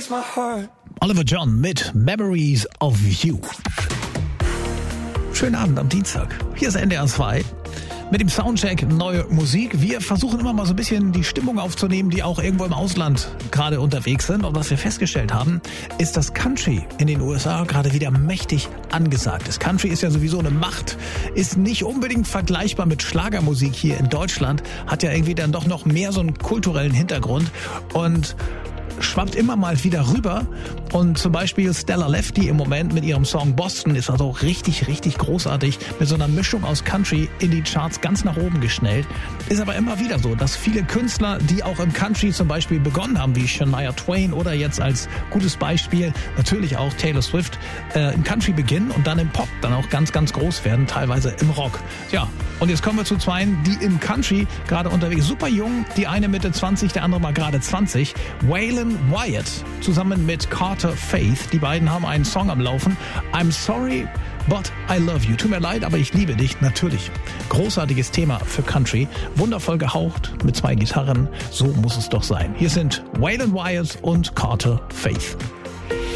Oliver John mit Memories of You. Schönen Abend am Dienstag. Hier ist NDR 2 mit dem Soundcheck Neue Musik. Wir versuchen immer mal so ein bisschen die Stimmung aufzunehmen, die auch irgendwo im Ausland gerade unterwegs sind. Und was wir festgestellt haben, ist, dass Country in den USA gerade wieder mächtig angesagt ist. Country ist ja sowieso eine Macht, ist nicht unbedingt vergleichbar mit Schlagermusik hier in Deutschland, hat ja irgendwie dann doch noch mehr so einen kulturellen Hintergrund und schwappt immer mal wieder rüber. Und zum Beispiel Stella Lefty im Moment mit ihrem Song Boston ist also richtig, richtig großartig mit so einer Mischung aus Country in die Charts ganz nach oben geschnellt. Ist aber immer wieder so, dass viele Künstler, die auch im Country zum Beispiel begonnen haben, wie Shania Twain oder jetzt als gutes Beispiel natürlich auch Taylor Swift, im Country beginnen und dann im Pop dann auch ganz, ganz groß werden, teilweise im Rock. Ja, und jetzt kommen wir zu zweien, die im Country gerade unterwegs, super jung, die eine Mitte 20, der andere mal gerade 20, Waylon Wyatt zusammen mit Carter Faith. Die beiden haben einen Song am Laufen. I'm sorry, but I love you. Tut mir leid, aber ich liebe dich. Natürlich. Großartiges Thema für Country. Wundervoll gehaucht mit zwei Gitarren. So muss es doch sein. Hier sind Waylon Wyatt und Carter Faith.